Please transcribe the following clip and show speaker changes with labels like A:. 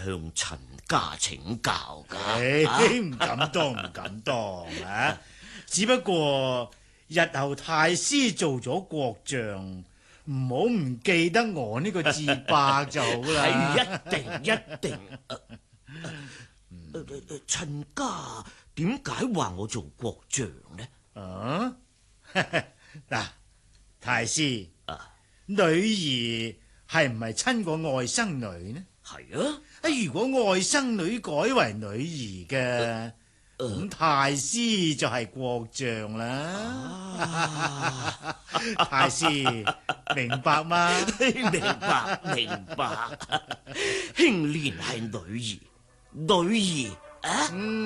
A: 向陳家請教噶。
B: 唔敢當，唔敢當啊！只不過日後太師做咗國將，唔好唔記得我呢個字伯就好啦。
A: 係一定。陳家點解話我做國將呢？
B: 啊，嗱，太師，女兒係唔係親過外甥女呢？
A: 係啊。
B: 如果外甥女改為女兒嘅，咁太師就係國將啦。太師明白嗎？
A: 明白。興蓮係女兒啊。